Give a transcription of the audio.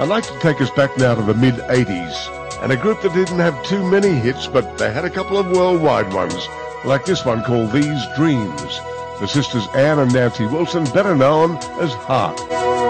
I'd like to take us back now to the mid-80s, and a group that didn't have too many hits, but they had a couple of worldwide ones, like this one called These Dreams. The sisters Ann and Nancy Wilson, better known as Heart.